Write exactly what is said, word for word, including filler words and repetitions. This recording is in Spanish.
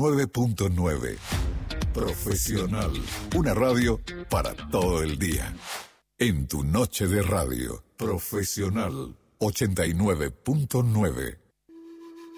nueve punto nueve. Profesional. Una radio para todo el día. En tu noche de radio. Profesional. ochenta y nueve punto nueve.